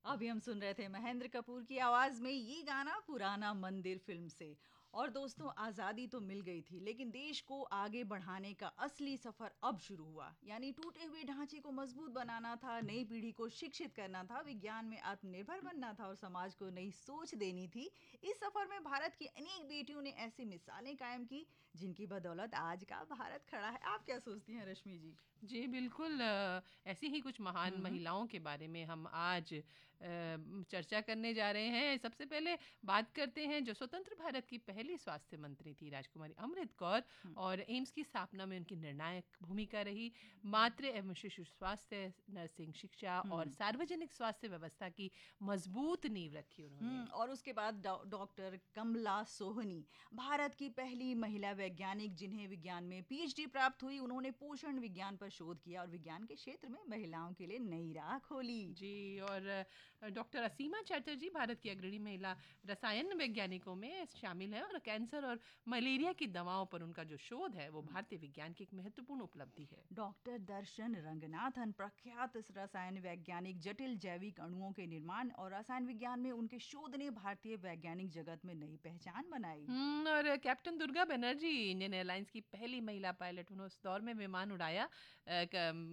अभी हम सुन रहे थे महेंद्र कपूर की आवाज में ये गाना पुराना मंदिर फिल्म से। और दोस्तों, आज़ादी तो मिल गई थी, लेकिन देश को आगे बढ़ाने का असली सफर अब शुरू हुआ। यानी टूटे हुए ढांचे को मजबूत बनाना था, नई पीढ़ी को शिक्षित करना था, विज्ञान में आत्मनिर्भर बनना था और समाज को नई सोच देनी थी। इस सफर में भारत की अनेक बेटियों ने ऐसी मिसालें कायम की, जिनकी बदौलत आज का भारत खड़ा है। आप क्या सोचती हैं रश्मि जी? जी, बिल्कुल ऐसी ही कुछ महान हम्म। महिलाओं के बारे में हम आज चर्चा करने जा रहे हैं। सबसे पहले बात करते हैं जो स्वतंत्र भारत की पहली स्वास्थ्य मंत्री थी, राजकुमारी अमृत कौर, हम्म। और एम्स की स्थापना में उनकी निर्णायक भूमिका रही। मातृ एवं शिशु स्वास्थ्य, नर्सिंग शिक्षा और हम्म। सार्वजनिक स्वास्थ्य व्यवस्था की मजबूत नींव रखी उन्होंने। और उसके बाद डॉक्टर कमला सोहनी, भारत की पहली महिला वैज्ञानिक जिन्हें विज्ञान में पीएचडी प्राप्त हुई। उन्होंने पोषण विज्ञान पर शोध किया और विज्ञान के क्षेत्र में महिलाओं के लिए नई राह खोली। जी, और डॉक्टर असीमा चैटर्जी भारत की अग्रणी महिला रसायन वैज्ञानिकों में शामिल है, और कैंसर और मलेरिया की दवाओं पर उनका जो शोध है वो भारतीय विज्ञान की एक महत्वपूर्ण उपलब्धि है। डॉक्टर दर्शन रंगनाथन, प्रख्यात रसायन वैज्ञानिक, जटिल जैविक अणुओं के निर्माण और रसायन विज्ञान में उनके शोध ने भारतीय वैज्ञानिक जगत में नई पहचान बनाई। और captain Durga Banerjee, Indian airlines की पहली महिला पायलट, उन्होंने उस दौर में विमान उड़ाया